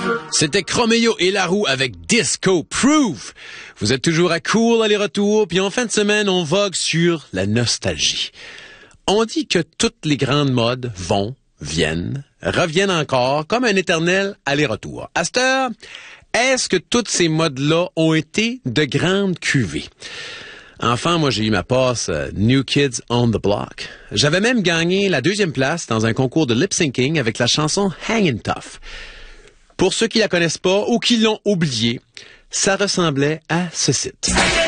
C'était Chromeo et Laroux avec Disco Proof. Vous êtes toujours à Cool aller-retour, puis en fin de semaine, on vogue sur la nostalgie. On dit que toutes les grandes modes vont, viennent, reviennent encore, comme un éternel aller-retour. À cette heure, est-ce que toutes ces modes-là ont été de grandes cuvées? Enfant, moi, j'ai eu ma passe New Kids on the Block. J'avais même gagné la 2e place dans un concours de lip-syncing avec la chanson Hangin' Tough. Pour ceux qui la connaissent pas ou qui l'ont oubliée, ça ressemblait à ce site.